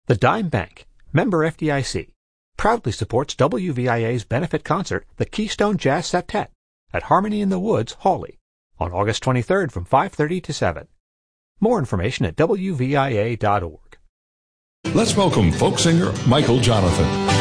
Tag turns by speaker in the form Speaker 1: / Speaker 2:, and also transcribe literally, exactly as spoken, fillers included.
Speaker 1: The Dime Bank, member F D I C, proudly supports W V I A's benefit concert, the Keystone Jazz Septet, at Harmony in the Woods, Hawley, on August twenty-third from five thirty to seven. More information at W V I A dot org.
Speaker 2: Let's welcome folk singer Michael Jonathan.